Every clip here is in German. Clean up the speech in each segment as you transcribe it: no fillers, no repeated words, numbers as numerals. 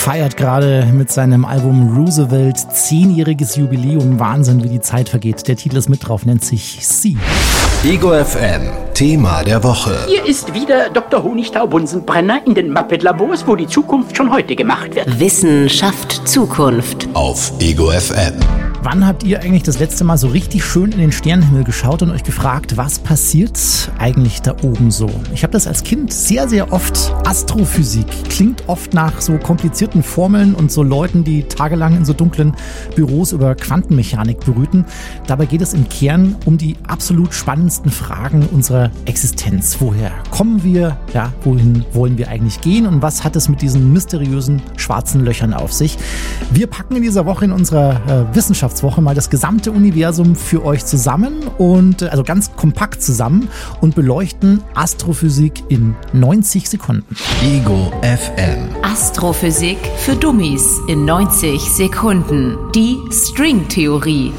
feiert gerade mit seinem Album Roosevelt 10-jähriges Jubiläum. Wahnsinn, wie die Zeit vergeht. Der Titel ist mit drauf, nennt sich Sie. Ego FM, Thema der Woche. Hier ist wieder Dr. Honigtau-Bunsenbrenner in den Muppet-Labors, wo die Zukunft schon heute gemacht wird. Wissen schafft Zukunft. Auf Ego FM. Wann habt ihr eigentlich das letzte Mal so richtig schön in den Sternenhimmel geschaut und euch gefragt, was passiert eigentlich da oben so? Ich habe das als Kind sehr, sehr oft. Astrophysik klingt oft nach so komplizierten Formeln und so Leuten, die tagelang in so dunklen Büros über Quantenmechanik brüten. Dabei geht es im Kern um die absolut spannendsten Fragen unserer Existenz. Woher kommen wir? Ja, wohin wollen wir eigentlich gehen? Und was hat es mit diesen mysteriösen schwarzen Löchern auf sich? Wir packen in dieser Woche in unserer Wissenschaftswoche mal das gesamte Universum für euch zusammen und also ganz kompakt zusammen und beleuchten Astrophysik in 90 Sekunden. Ego FM. Astrophysik für Dummies in 90 Sekunden. Die Stringtheorie.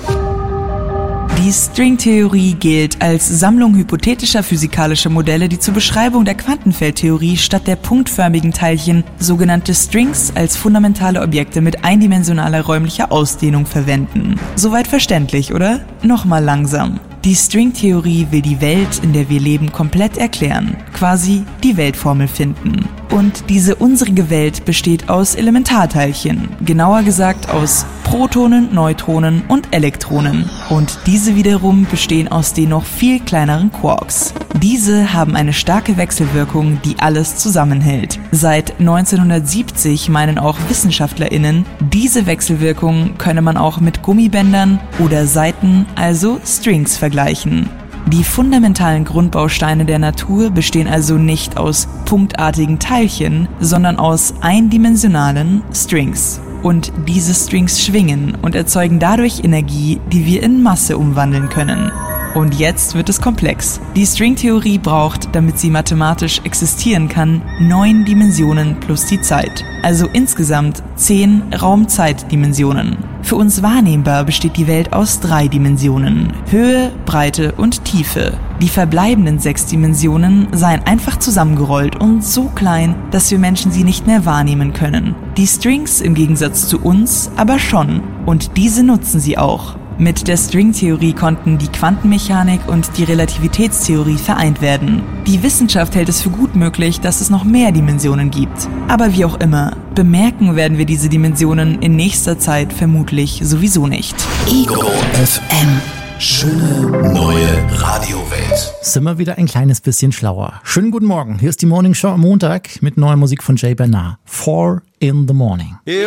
Die Stringtheorie gilt als Sammlung hypothetischer physikalischer Modelle, die zur Beschreibung der Quantenfeldtheorie statt der punktförmigen Teilchen sogenannte Strings als fundamentale Objekte mit eindimensionaler räumlicher Ausdehnung verwenden. Soweit verständlich, oder? Nochmal langsam. Die Stringtheorie will die Welt, in der wir leben, komplett erklären, quasi die Weltformel finden. Und diese unsere Welt besteht aus Elementarteilchen, genauer gesagt aus Protonen, Neutronen und Elektronen. Und diese wiederum bestehen aus den noch viel kleineren Quarks. Diese haben eine starke Wechselwirkung, die alles zusammenhält. Seit 1970 meinen auch WissenschaftlerInnen, diese Wechselwirkung könne man auch mit Gummibändern oder Saiten, also Strings, vergleichen. Die fundamentalen Grundbausteine der Natur bestehen also nicht aus punktartigen Teilchen, sondern aus eindimensionalen Strings. Und diese Strings schwingen und erzeugen dadurch Energie, die wir in Masse umwandeln können. Und jetzt wird es komplex. Die Stringtheorie braucht, damit sie mathematisch existieren kann, 9 Dimensionen plus die Zeit. Also insgesamt 10 Raum-Zeit-Dimensionen. Für uns wahrnehmbar besteht die Welt aus 3 Dimensionen: Höhe, Breite und Tiefe. Die verbleibenden 6 Dimensionen seien einfach zusammengerollt und so klein, dass wir Menschen sie nicht mehr wahrnehmen können. Die Strings im Gegensatz zu uns aber schon. Und diese nutzen sie auch. Mit der Stringtheorie konnten die Quantenmechanik und die Relativitätstheorie vereint werden. Die Wissenschaft hält es für gut möglich, dass es noch mehr Dimensionen gibt. Aber wie auch immer, bemerken werden wir diese Dimensionen in nächster Zeit vermutlich sowieso nicht. Ego FM. Schöne neue Radiowelt. Sind wir wieder ein kleines bisschen schlauer. Schönen guten Morgen. Hier ist die Morning Show am Montag mit neuer Musik von Jay Bernard. 4 in the morning.